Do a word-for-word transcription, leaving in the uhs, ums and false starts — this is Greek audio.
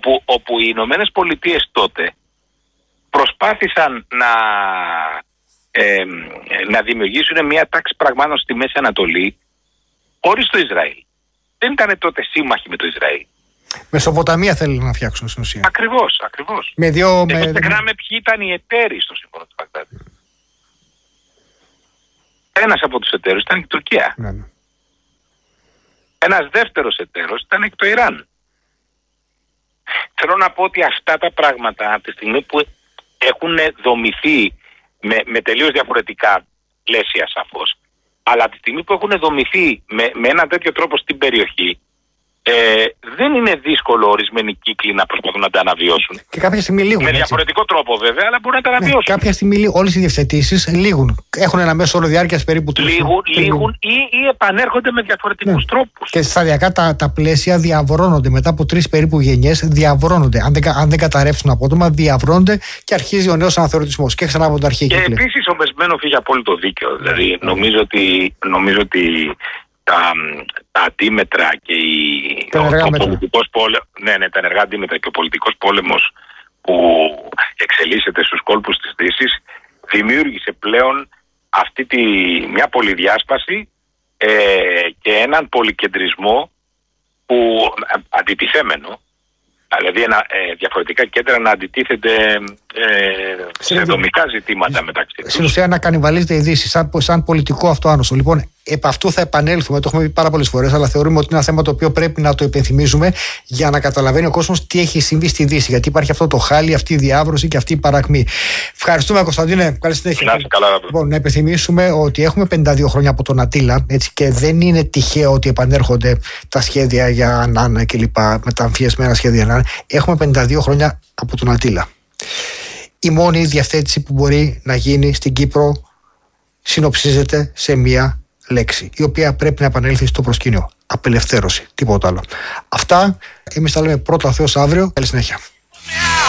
όπου, όπου οι Ηνωμένες Πολιτείες τότε προσπάθησαν να, ε, να δημιουργήσουν μια τάξη πραγμάτων στη Μέση Ανατολή χωρίς το Ισραήλ. Δεν ήταν τότε σύμμαχοι με το Ισραήλ. Μεσοποταμία θέλουν να φτιάξουν στην ουσία. Ακριβώς, ακριβώς. Με δύο, δεν με... ξεχνάμε ποιοι ήταν οι εταίροι στο σύμφωνο του Μπαγδάτη. Ένας από τους εταίρους ήταν η Τουρκία. Ναι, ναι. Ένας δεύτερος εταίρος ήταν και το Ιράν. Θέλω να πω ότι αυτά τα πράγματα από τη στιγμή που έχουν δομηθεί με, με τελείως διαφορετικά πλαίσια σαφώς, αλλά από τη στιγμή που έχουν δομηθεί με, με έναν τέτοιο τρόπο στην περιοχή, ε, δεν είναι δύσκολο ορισμένοι κύκλοι να προσπαθούν να τα αναβιώσουν. Και κάποια στιγμή λήγουν. Με έτσι. διαφορετικό τρόπο βέβαια, αλλά μπορούν να τα αναβιώσουν. Ναι, κάποια στιγμή όλες οι διευθετήσεις λήγουν. Έχουν ένα μέσο όρο διάρκειας περίπου τρεις. Λήγουν, λήγουν ή, ή επανέρχονται με διαφορετικούς ναι. τρόπους. Και σταδιακά τα, τα πλαίσια διαβρώνονται. Μετά από τρεις περίπου γενιές διαβρώνονται. Αν δεν, αν δεν καταρρεύσουν απότομα, διαβρώνονται και αρχίζει ο νέος αναθεωρητισμός. Και ξανά από το αρχή. Και επίσης ο Μεσμένοφ είχε απόλυτο δίκιο. Δηλαδή ναι. νομίζω, ότι, νομίζω ότι τα, τα αντίμετρα και η, τα ο, ο πολιτικός πόλεμος, ναι, ναι, τα ενεργά αντίμετρα και ο πολιτικός πόλεμος που εξελίσσεται στους κόλπους της Δύσης δημιούργησε πλέον αυτή τη, μια πολυδιάσπαση ε, και έναν πολυκεντρισμό που αντιτιθέμενο, δηλαδή ένα, ε, διαφορετικά κέντρα να αντιτίθενται ε, σε δομικά ζητήματα μεταξύ τους. Στην ουσία να κανιβαλίζεται η Δύση σαν, σαν πολιτικό αυτό άνοσο. Λοιπόν, επ' αυτού θα επανέλθουμε, το έχουμε πει πάρα πολλές φορές, αλλά θεωρούμε ότι είναι ένα θέμα το οποίο πρέπει να το υπενθυμίζουμε για να καταλαβαίνει ο κόσμος τι έχει συμβεί στη Δύση. Γιατί υπάρχει αυτό το χάλι, αυτή η διάβρωση και αυτή η παρακμή. Ευχαριστούμε, Κωνσταντίνε. Καλή συνέχεια. Να, καλά, λοιπόν, να υπενθυμίσουμε ότι έχουμε πενήντα δύο χρόνια από τον Αττήλα, έτσι, και δεν είναι τυχαίο ότι επανέρχονται τα σχέδια για Νάνα κλπ. Με τα αμφιεσμένα σχέδια Νάνα. Έχουμε πενήντα δύο χρόνια από τον Αττήλα. Η μόνη διευθέτηση που μπορεί να γίνει στην Κύπρο συνοψίζεται σε μία λέξη, η οποία πρέπει να επανέλθει στο προσκήνιο. Απελευθέρωση. Τίποτα άλλο. Αυτά. Εμείς τα λέμε πρώτα Θεός αύριο. Καλή συνέχεια.